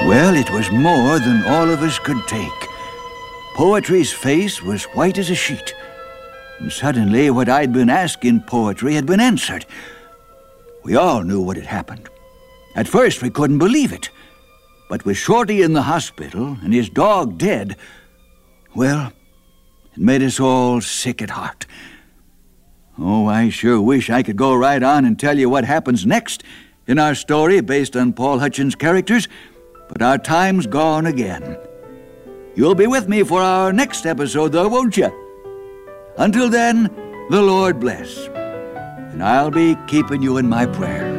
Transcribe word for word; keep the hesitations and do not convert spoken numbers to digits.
Well, it was more than all of us could take. Poetry's face was white as a sheet. And suddenly, what I'd been asking Poetry had been answered. We all knew what had happened. At first, we couldn't believe it. But with Shorty in the hospital and his dog dead, well, it made us all sick at heart. Oh, I sure wish I could go right on and tell you what happens next in our story based on Paul Hutchins' characters, but our time's gone again. You'll be with me for our next episode, though, won't you? Until then, the Lord bless. And I'll be keeping you in my prayers.